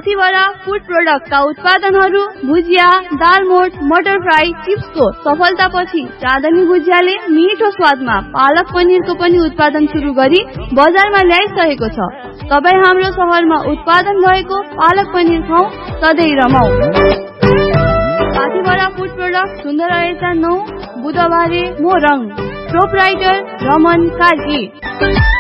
Pathibhara food प्रोडक्टका उत्पादनहरू भुजिया, दालमोट, मटर fry, चिप्सको सफलतापछि चाँदनी भुजियाले मिठो स्वादमा पालक पनिरको पनि उत्पादन सुरु गरी बजारमा ल्याइसकेको छ। तपाईँ हाम्रो शहरमा उत्पादन भएको पालक पनिर खाऊ, सधैँ रमाऊ। पाथिभरा फूड प्रोडक्ट सुन्दर 9 बुधबारे मोरङ। प्रोपराइटर रमन कार्की।